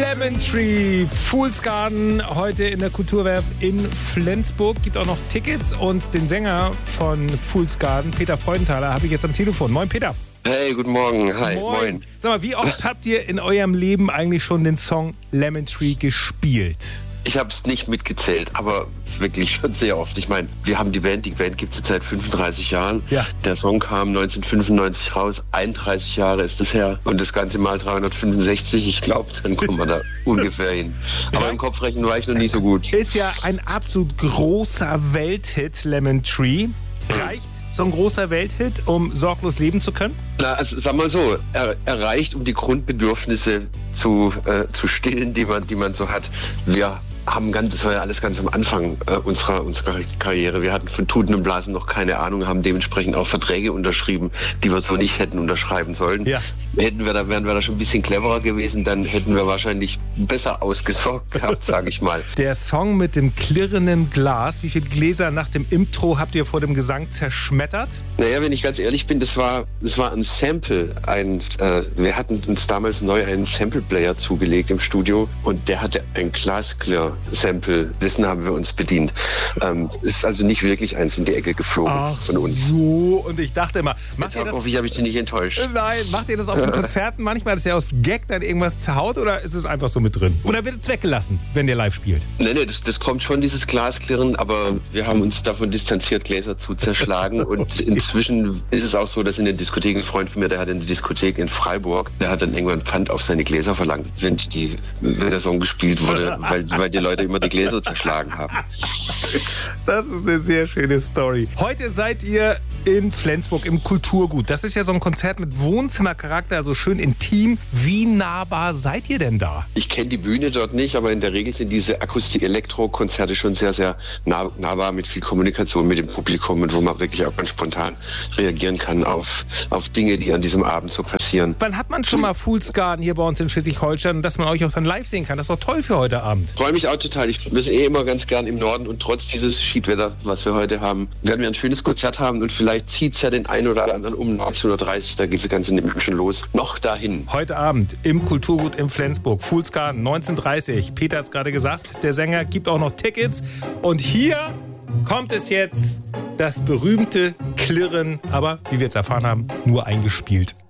Lemon Tree, Fool's Garden, heute in der Kulturwerft in Flensburg. Gibt auch noch Tickets und den Sänger von Fool's Garden, Peter Freudenthaler, habe ich jetzt am Telefon. Moin Peter. Hey, guten Morgen. Hi, moin. Sag mal, wie oft habt ihr in eurem Leben eigentlich schon den Song Lemon Tree gespielt? Ich habe es nicht mitgezählt, aber wirklich schon sehr oft. Ich meine, wir haben die Band gibt es jetzt seit 35 Jahren. Ja. Der Song kam 1995 raus, 31 Jahre ist das her. Und das Ganze mal 365, ich glaube, dann kommen wir da ungefähr hin. Aber im Kopfrechnen war ich noch nie so gut. Ist ja ein absolut großer Welthit, Lemon Tree. Reicht so ein großer Welthit, um sorglos leben zu können? Na, also sag mal so, er reicht, um die Grundbedürfnisse zu stillen, die man so hat. Das war ja alles ganz am Anfang unserer Karriere. Wir hatten von Tuten und Blasen noch keine Ahnung, haben dementsprechend auch Verträge unterschrieben, die wir so nicht hätten unterschreiben sollen. Ja. Wären wir da schon ein bisschen cleverer gewesen, dann hätten wir wahrscheinlich besser ausgesorgt gehabt, sage ich mal. Der Song mit dem klirrenden Glas, wie viele Gläser nach dem Intro habt ihr vor dem Gesang zerschmettert? Naja, wenn ich ganz ehrlich bin, das war ein Sample. Wir hatten uns damals neu einen Sample-Player zugelegt im Studio und der hatte ein Glasklirr-Sample. Dessen haben wir uns bedient. Ist also nicht wirklich eins in die Ecke geflogen von uns. So, und ich dachte immer, hoffe ich, habe ich dich nicht enttäuscht. Nein, macht ihr das auf den Konzerten manchmal, dass ihr aus Gag dann irgendwas zerhaut oder ist es einfach so mit drin? Oder wird es weggelassen, wenn ihr live spielt? Nee, das kommt schon, dieses Glasklirren, aber wir haben uns davon distanziert, Gläser zu zerschlagen und inzwischen ist es auch so, dass in den Diskotheken, ein Freund von mir, der hat in der Diskothek in Freiburg, der hat dann irgendwann Pfand auf seine Gläser verlangt, wenn der Song gespielt wurde, weil die Leute immer die Gläser zerschlagen haben. Das ist eine sehr schöne Story. Heute seid ihr in Flensburg im Kulturgut. Das ist ja so ein Konzert mit Wohnzimmercharakter, also schön intim. Wie nahbar seid ihr denn da? Ich kenne die Bühne dort nicht, aber in der Regel sind diese Akustik-Elektro-Konzerte schon sehr, sehr nahbar mit viel Kommunikation mit dem Publikum und wo man wirklich auch ganz spontan reagieren kann auf Dinge, die an diesem Abend so passieren. Wann hat man schon mal Fool's Garden hier bei uns in Schleswig-Holstein, dass man euch auch dann live sehen kann? Das ist doch toll für heute Abend. Freue mich auch total. Wir sind immer ganz gern im Norden und trotz dieses Schiedwetter, was wir heute haben, werden wir ein schönes Konzert haben und vielleicht zieht es ja den einen oder anderen um 19.30 Uhr, da geht das Ganze nämlich schon los, noch dahin. Heute Abend im Kulturgut in Flensburg, Fool's Garden, 19.30 Uhr. Peter hat es gerade gesagt, der Sänger gibt auch noch Tickets. Und hier kommt es jetzt, das berühmte Klirren, aber wie wir jetzt erfahren haben, nur eingespielt.